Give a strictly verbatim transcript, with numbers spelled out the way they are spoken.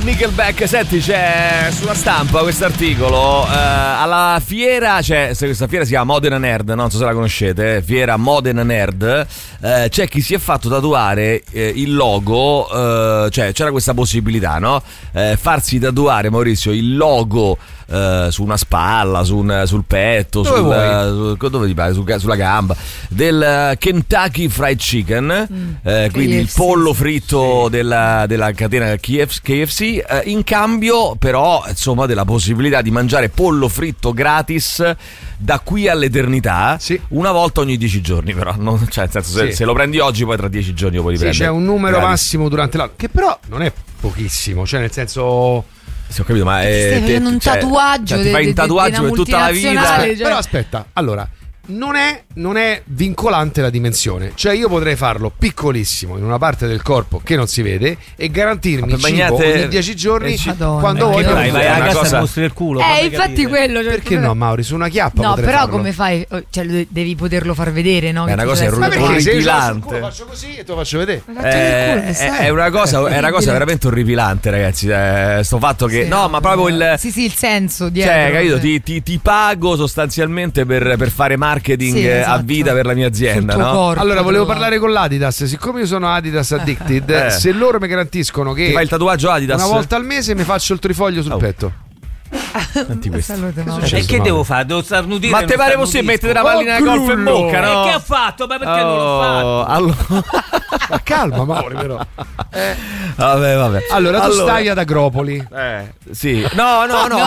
Nickelback. Senti, c'è sulla stampa questo articolo, eh, alla fiera, cioè questa fiera si chiama Modena Nerd, no? Non so se la conoscete, eh, fiera Modena Nerd, eh, c'è chi si è fatto tatuare eh, il logo, eh, cioè c'era questa possibilità, no? Eh, farsi tatuare, Maurizio, il logo Uh, su una spalla, su un, sul petto, dove, sul, uh, su, dove ti pare, su, sulla gamba del Kentucky Fried Chicken, mm. uh, quindi il pollo fritto sì. della, della catena K F C, uh, in cambio però insomma della possibilità di mangiare pollo fritto gratis da qui all'eternità, sì. una volta ogni dieci giorni, però non, cioè, nel senso, se, sì. se lo prendi oggi poi tra dieci giorni lo puoi sì, riprendere. C'è un numero gratis. massimo durante l'anno, che però non è pochissimo, cioè nel senso... Sì, ho capito, ma è te, un cioè, tatuaggio, cioè, ti fai un tatuaggio per tutta la vita. Cioè. Però aspetta, allora non è, non è vincolante la dimensione, cioè io potrei farlo piccolissimo in una parte del corpo che non si vede e garantirmi cibo bagnate... ogni dieci giorni Madonna, quando voglio. Vai, vai a casa cosa... e mostri il culo. Eh, infatti quello. Cioè, perché no, Mauri, su una chiappa no, però farlo. come fai? Cioè, devi poterlo far vedere, no? È una cosa orripilante. Faccio così e te lo faccio vedere. Eh, è, è una cosa, è una cosa veramente orripilante, ragazzi. Eh, sto fatto che sì, no, ma proprio il sì, sì, il senso dietro. Cioè, capito? Ti, ti, ti pago sostanzialmente per, per fare marketing sì, esatto. a vita per la mia azienda, no? Corpo, allora volevo però. parlare con l'Adidas. Siccome io sono Adidas Addicted, eh. se loro mi garantiscono che ti fai il tatuaggio Adidas una volta al mese mi faccio il trifoglio sul oh. petto. Senti questo. Salute, no. E che devo fare? Devo starnutire? Ma te pare possibile mettere la pallina di golf in bocca, no? E che ho fatto? Ma perché oh, non l'ho fatto? Allora... Ma calma, Mauri, però. Eh. Vabbè, vabbè. Allora tu allora... stai ad Agropoli. Eh, sì. No, no, no.